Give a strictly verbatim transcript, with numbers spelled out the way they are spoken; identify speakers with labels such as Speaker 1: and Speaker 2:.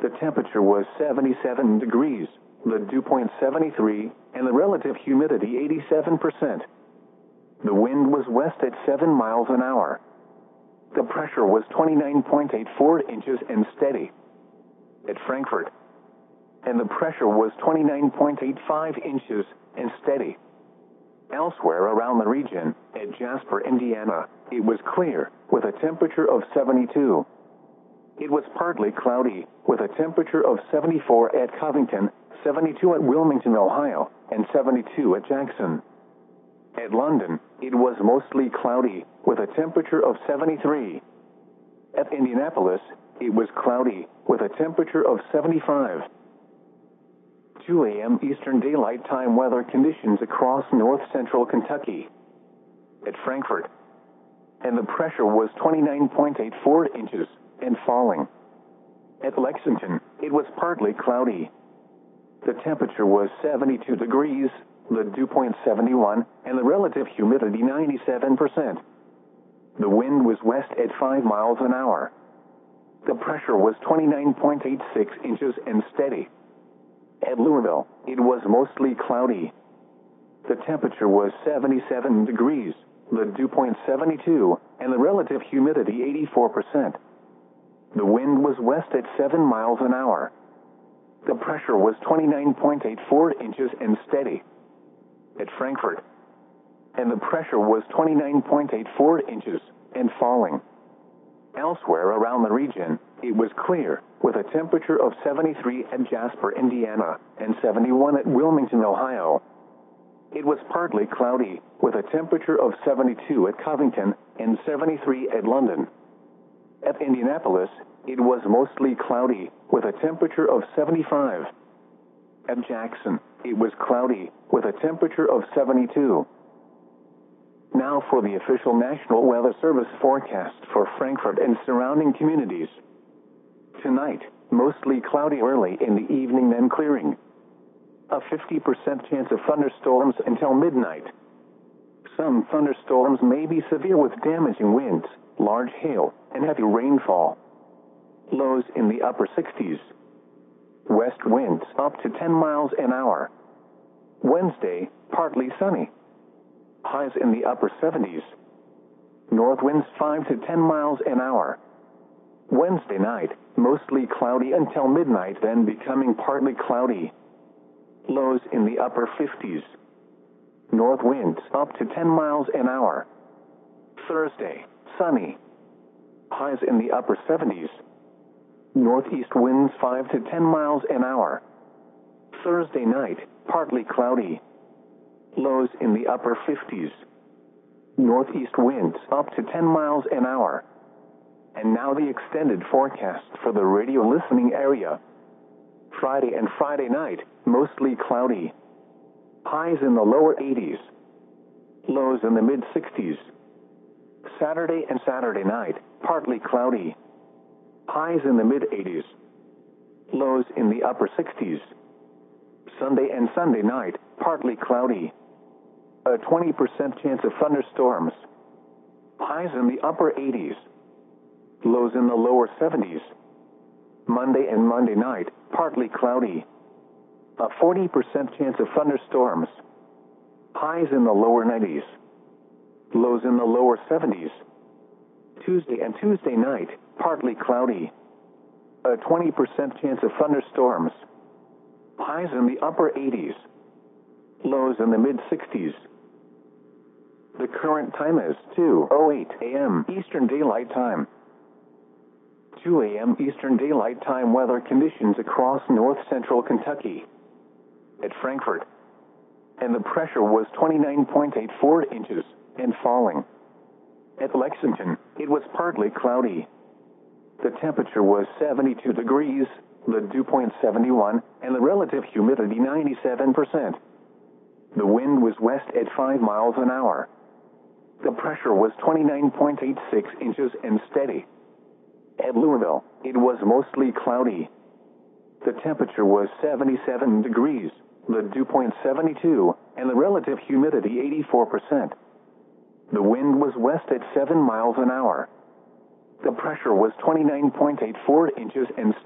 Speaker 1: The temperature was seventy-seven degrees, the dew point seventy-three, and the relative humidity eighty-seven percent. The wind was west at seven miles an hour. The pressure was twenty-nine point eight four inches and steady. At Frankfurt. And the pressure was twenty-nine point eight five inches and steady. Elsewhere around the region, at Jasper, Indiana, it was clear, with a temperature of seventy-two. It was partly cloudy, with a temperature of seventy-four at Covington, seventy-two at Wilmington, Ohio, and seventy-two at Jackson. At London, it was mostly cloudy, with a temperature of seventy-three. At Indianapolis, it was cloudy, with a temperature of seventy-five. two a m Eastern Daylight Time weather conditions across north-central Kentucky. At Frankfurt. And the pressure was twenty-nine point eight four inches and falling. At Lexington, it was partly cloudy. The temperature was seventy-two degrees, the dew point seventy-one, and the relative humidity ninety-seven percent. The wind was west at five miles an hour. The pressure was twenty-nine point eight six inches and steady. At Louisville, it was mostly cloudy. The temperature was seventy-seven degrees, the dew point seventy-two, and the relative humidity eighty-four percent. The wind was west at seven miles an hour. The pressure was twenty-nine point eight four inches and steady. At Frankfurt. And the pressure was twenty-nine point eight four inches and falling. Elsewhere around the region, it was clear, with a temperature of seventy-three at Jasper, Indiana, and seventy-one at Wilmington, Ohio. It was partly cloudy, with a temperature of seventy-two at Covington and seventy-three at London. At Indianapolis, it was mostly cloudy, with a temperature of seventy-five. At Jackson, it was cloudy, with a temperature of seventy-two. Now for the official National Weather Service forecast for Frankfurt and surrounding communities. Tonight, mostly cloudy early in the evening, then clearing. A fifty percent chance of thunderstorms until midnight. Some thunderstorms may be severe with damaging winds, large hail, and heavy rainfall. Lows in the upper sixties. West winds up to ten miles an hour. Wednesday, partly sunny. Highs in the upper seventies. North winds five to ten miles an hour. Wednesday night, mostly cloudy until midnight, then becoming partly cloudy. Lows in the upper fifties. North winds up to ten miles an hour. Thursday, sunny. Highs in the upper seventies. Northeast winds five to ten miles an hour. Thursday night, partly cloudy. Lows in the upper fifties. Northeast winds up to ten miles an hour. And now the extended forecast for the radio listening area. Friday and Friday night, mostly cloudy. Highs in the lower eighties. Lows in the mid sixties. Saturday and Saturday night, partly cloudy. Highs in the mid eighties. Lows in the upper sixties. Sunday and Sunday night, partly cloudy. A twenty percent chance of thunderstorms. Highs in the upper eighties. Lows in the lower seventies. Monday and Monday night, partly cloudy. A forty percent chance of thunderstorms. Highs in the lower nineties. Lows in the lower seventies. Tuesday and Tuesday night, partly cloudy. A twenty percent chance of thunderstorms. Highs in the upper eighties. Lows in the mid sixties. The current time is two oh eight a m Eastern Daylight Time. two a m Eastern Daylight Time weather conditions across north-central Kentucky. At Frankfurt. And the pressure was twenty-nine point eight four inches and falling. At Lexington, it was partly cloudy. The temperature was seventy-two degrees, the dew point seventy-one, and the relative humidity ninety-seven percent. The wind was west at five miles an hour. The pressure was twenty-nine point eight six inches and steady. At Louisville, it was mostly cloudy. The temperature was seventy-seven degrees, the dew point seventy-two, and the relative humidity eighty-four percent. The wind was west at seven miles an hour. The pressure was twenty-nine point eight four inches and